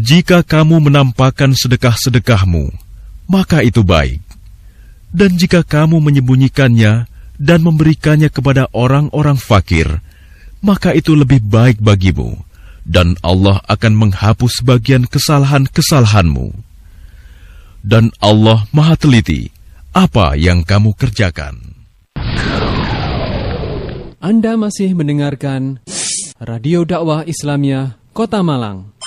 Jika kamu menampakkan sedekah-sedekahmu, maka itu baik. Dan jika kamu menyembunyikannya dan memberikannya kepada orang-orang fakir, maka itu lebih baik bagimu, dan Allah akan menghapus sebagian kesalahan-kesalahanmu. Dan Allah Maha Teliti apa yang kamu kerjakan. Anda masih mendengarkan Radio Dakwah Islamiyah Kota Malang.